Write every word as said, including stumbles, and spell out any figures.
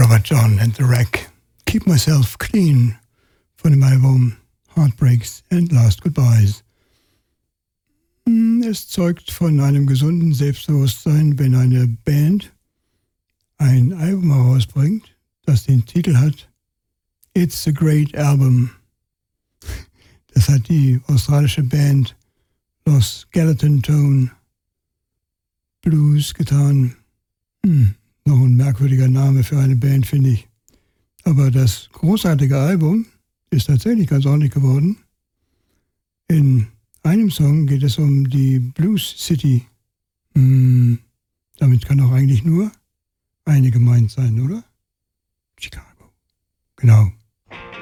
Robert John and the Wreck. Keep Myself Clean von dem Album Heartbreaks and Last Goodbyes. Es zeugt von einem gesunden Selbstbewusstsein, wenn eine Band ein Album herausbringt, das den Titel hat It's a Great Album. Das hat die australische Band Los Skeleton Tone Blues getan. Hm, noch ein merkwürdiger Name für eine Band, finde ich. Aber das großartige Album ist tatsächlich ganz ordentlich geworden. In einem Song geht es um die Blues City. Hm, damit kann auch eigentlich nur eine gemeint sein, oder? Chicago. Genau.